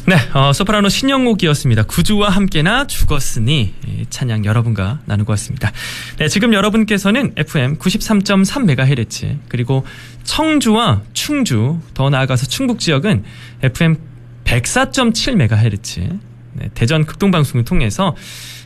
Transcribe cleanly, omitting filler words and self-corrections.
네, 소프라노 신영옥이었습니다. 구주와 함께나 죽었으니 찬양 여러분과 나누고 왔습니다. 네, 지금 여러분께서는 FM 93.3MHz 그리고 청주와 충주, 더 나아가서 충북 지역은 FM 104.7MHz 네, 대전 극동방송을 통해서